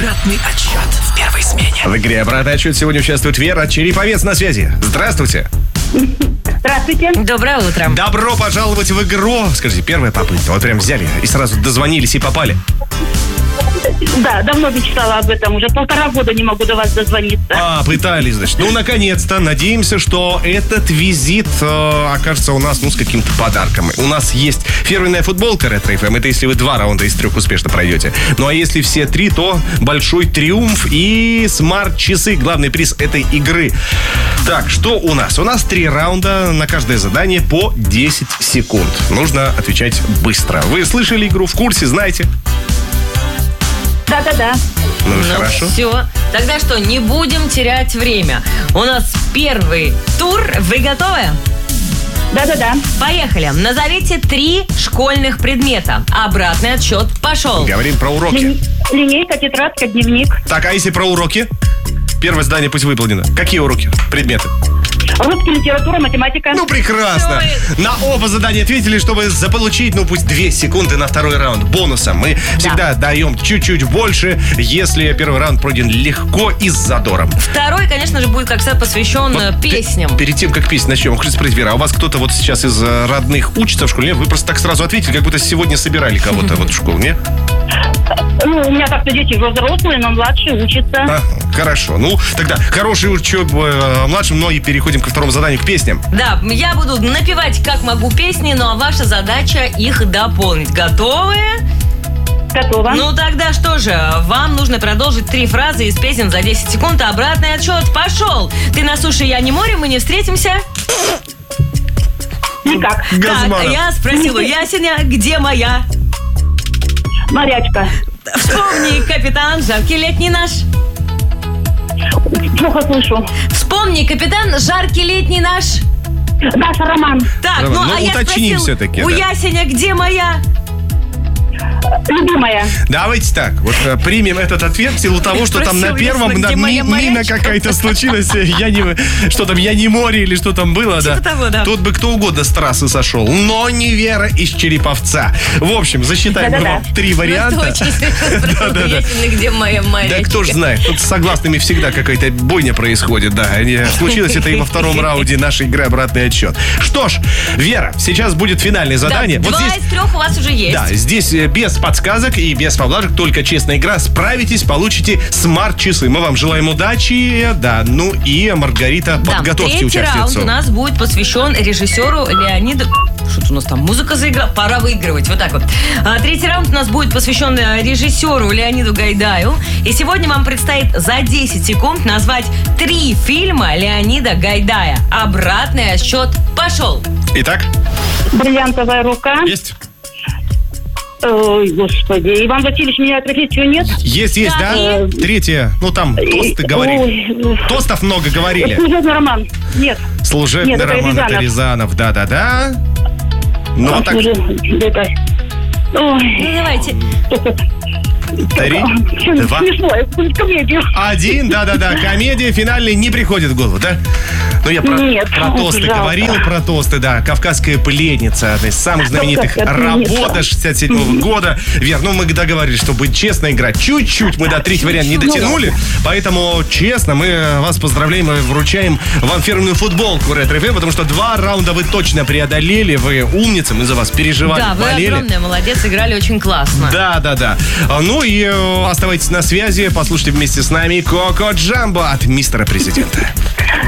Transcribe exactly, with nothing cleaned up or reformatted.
Обратный отсчет в первой смене. В игре «Обратный отсчет» сегодня участвует Вера Череповец на связи. Здравствуйте. Здравствуйте. Доброе утро. Добро пожаловать в игру. Скажите, первая попытка. Вот прям взяли и сразу дозвонились и попали. Да, давно мечтала об этом. Уже полтора года не могу до вас дозвониться. А, пытались, значит. Ну, наконец-то. Надеемся, что этот визит э, окажется у нас, ну, с каким-то подарком. У нас есть фирменная футболка Ретро эф эм. Это если вы два раунда из трех успешно пройдете. Ну, а если все три, то большой триумф и смарт-часы. Главный приз этой игры. Так, что у нас? У нас три раунда, на каждое задание по десять секунд. Нужно отвечать быстро. Вы слышали игру, в курсе, знаете? Да-да-да. Ну, Ну, хорошо. все. Тогда что, не будем терять время. У нас первый тур. Вы готовы? Да-да-да. Поехали. Назовите три школьных предмета. Обратный отсчет пошел. Говорим про уроки. Лини- Линейка, тетрадка, дневник. Так, а если про уроки? Первое задание пусть выполнено. Какие уроки? Предметы? Русский, литература, математика. Ну, прекрасно. Всё. На оба задания ответили, чтобы заполучить, ну, пусть две секунды на второй раунд бонусом. Мы всегда даем чуть-чуть больше, если первый раунд пройден легко и с задором. Второй, конечно же, будет, как всегда, посвящен Вот э, пе- песням. Перед тем, как песню начнем, хочу спросить, Вера, а у вас кто-то вот сейчас из э, родных учится в школе? Нет, вы просто так сразу ответили, как будто сегодня собирали кого-то вот в школу, нет? Ну, у меня так-то дети уже взрослые, но младшие учатся. А, хорошо. Ну, тогда хороший учебы э, младшим, но и переходим ко второму заданию, к песням. Да, я буду напевать как могу песни, ну а ваша задача их дополнить. Готовы? Готово. Ну тогда что же, вам нужно продолжить три фразы из песен за десять секунд. Обратный отсчет пошел. Ты на суше, я не море, мы не встретимся. Никак. Так, Газманов. я спросила Ясеня, где моя? Морячка. Вспомни, капитан, жаркий летний наш. Плохо слышу. Вспомни, капитан, жаркий летний наш. Даша, Роман. Так, Роман, ну, ну, а я уточни спросила, все-таки, у да. Ясеня где моя? Любимая. Давайте так, вот э, примем этот ответ в силу того, что там на Спросил первом Ясна, да, где ми- моя мина морячка? какая-то случилась. Я не, что там, я не море или что там было, да. Типа того, да. Тут бы кто угодно с трассы сошел, но не Вера из Череповца. В общем, засчитаем мы Да-да-да. вам три варианта. Ну, это очень смешно спросил Да-да-да. Ясеня, где моя Да морячка? кто ж знает, тут с согласными всегда какая-то бойня происходит, да. Они- Случилось это и во втором раунде нашей игры «Обратный отсчет». Что ж, Вера, сейчас будет финальное Да, задание. Вот два здесь, из трех у вас уже есть. да, здесь э, без подсказок и без поблажек, только честная игра. Справитесь, получите смарт-часы. Мы вам желаем удачи, да. Ну и, Маргарита, Да, подготовьте третий раунд участницу. у нас будет посвящен режиссеру Леониду... Что-то у нас там музыка заиграла. Пора выигрывать. Вот так вот. А, третий раунд у нас будет посвящен э, режиссеру Леониду Гайдаю. И сегодня вам предстоит за десять секунд назвать три фильма Леонида Гайдая. Обратный отсчет пошел. Итак, Бриллиантовая рука. есть? Ой, господи. Иван Васильевич меняет профессию, нет? Есть, есть, да? Да. Третье, ну там тосты говорили. Ой, Тостов много говорили. Служебный роман. Нет. Служебный Нет, это роман, это Рязанов. Рязанов, да-да-да. Ну, А, так, служебный- это- Ой. Ну, давайте. три, Что-нибудь два, смешное, какую-нибудь комедию. один, да-да-да. Комедия финальная не приходит в голову, да? Ну, я про, Нет, про тосты жалко. говорил, про тосты, да. «Кавказская пленница», одна из самых знаменитых «Кавказская работ пленница». шестьдесят седьмого года. Вер, ну, мы договорились, что будет честно играть. Чуть-чуть мы до третьего варианта не дотянули, поэтому, честно, мы вас поздравляем и вручаем вам фирменную футболку Ретро эф эм, потому что два раунда вы точно преодолели, вы умница, мы за вас переживали, Да, вы болели. огромная молодец, играли очень классно. Да, да, да. А, Ну и э, оставайтесь на связи, послушайте вместе с нами Коко Джамбо от мистера Президента.